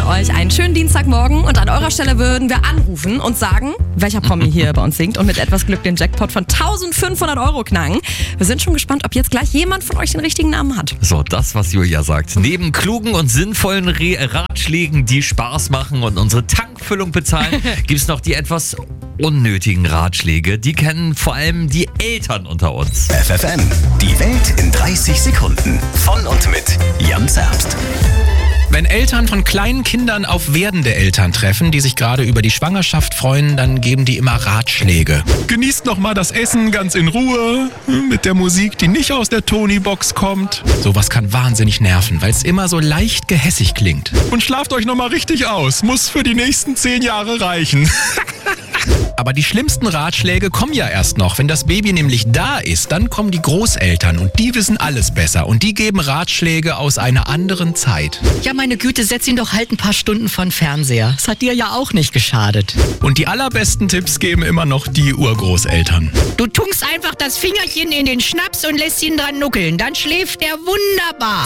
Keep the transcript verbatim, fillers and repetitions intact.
euch einen schönen Dienstagmorgen und an eurer Stelle würden wir anrufen und sagen, welcher Promi hier bei uns singt und mit etwas Glück den Jackpot von eintausendfünfhundert Euro knacken. Wir sind schon gespannt, ob jetzt gleich jemand von euch den richtigen Namen hat. So, das, was Julia sagt. Neben klugen und sinnvollen Re- Ratschlägen, die Spaß machen und unsere Tankfüllung bezahlen, gibt es noch die etwas unnötigen Ratschläge. Die kennen vor allem die Eltern unter uns. F F M, die Welt in dreißig Sekunden. Von und mit Jan Zerbst. Wenn Eltern von kleinen Kindern auf werdende Eltern treffen, die sich gerade über die Schwangerschaft freuen, dann geben die immer Ratschläge. Genießt noch mal das Essen ganz in Ruhe, mit der Musik, die nicht aus der Tony-Box kommt. Sowas kann wahnsinnig nerven, weil es immer so leicht gehässig klingt. Und schlaft euch noch mal richtig aus, muss für die nächsten zehn Jahre reichen. Aber die schlimmsten Ratschläge kommen ja erst noch. Wenn das Baby nämlich da ist, dann kommen die Großeltern und die wissen alles besser. Und die geben Ratschläge aus einer anderen Zeit. Ja, meine Güte, setz ihn doch halt ein paar Stunden von Fernseher. Das hat dir ja auch nicht geschadet. Und die allerbesten Tipps geben immer noch die Urgroßeltern. Du tunkst einfach das Fingerchen in den Schnaps und lässt ihn dran nuckeln. Dann schläft er wunderbar.